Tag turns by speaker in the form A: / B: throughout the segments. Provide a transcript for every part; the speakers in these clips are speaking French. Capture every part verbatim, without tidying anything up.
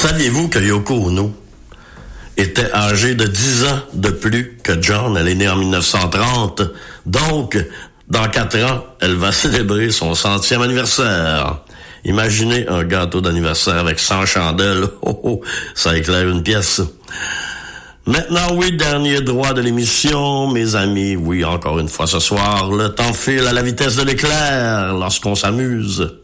A: Saviez-vous que Yoko Ono était âgée de dix ans de plus que John? Elle est née en dix-neuf cent trente. Donc, dans quatre ans, elle va célébrer son centième anniversaire. Imaginez un gâteau d'anniversaire avec cent chandelles. Oh, oh, ça éclaire une pièce. Maintenant, oui, dernier droit de l'émission, mes amis. Oui, encore une fois ce soir, le temps file à la vitesse de l'éclair lorsqu'on s'amuse.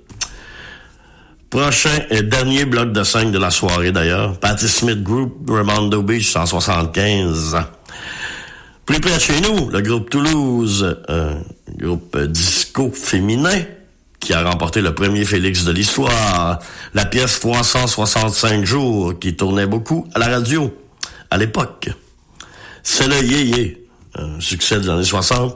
A: Prochain et dernier bloc de cinq de la soirée, d'ailleurs. Patti Smith Group, Redondo Beach, cent soixante-quinze. Plus près de chez nous, le groupe Toulouse, un groupe disco féminin qui a remporté le premier Félix de l'histoire. La pièce trois cent soixante-cinq jours qui tournait beaucoup à la radio à l'époque. C'est le Yé-Yé, un succès des années soixante.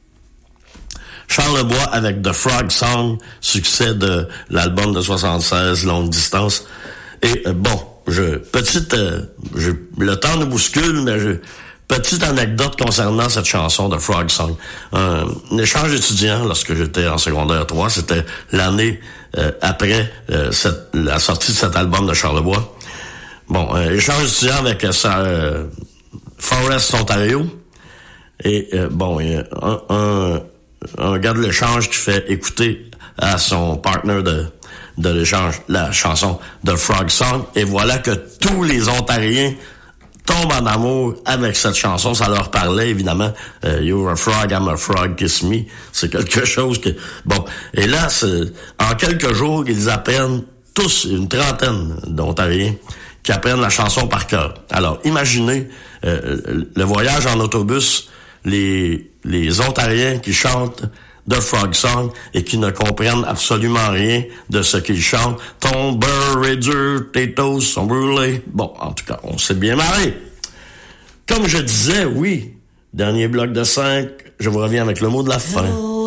A: Charles Lebois avec The Frog Song, succès de l'album de soixante-seize, Longue Distance. Et euh, bon, je petite, euh, je, le temps nous bouscule, mais je, petite anecdote concernant cette chanson de Frog Song. Un, un échange étudiant lorsque j'étais en secondaire trois, c'était l'année euh, après euh, cette, la sortie de cet album de Charles Lebois. Bon, un échange étudiant avec euh, sa, euh, Forest, Ontario. Et euh, bon, il y a un, un un gars de l'échange qui fait écouter à son partner de, de l'échange la chanson de Frog Song. Et voilà que tous les Ontariens tombent en amour avec cette chanson. Ça leur parlait, évidemment. Euh, You're a frog, I'm a frog, kiss me. C'est quelque chose que... Bon. Et là, c'est, en quelques jours, ils apprennent tous, une trentaine d'Ontariens, qui apprennent la chanson par cœur. Alors, imaginez euh, le voyage en autobus, les... les Ontariens qui chantent The Frog Song et qui ne comprennent absolument rien de ce qu'ils chantent. Ton beurre est dur, tes toasts sont brûlés. Bon, en tout cas, on s'est bien marré. Comme je disais, oui, dernier bloc de cinq, je vous reviens avec le mot de la fin.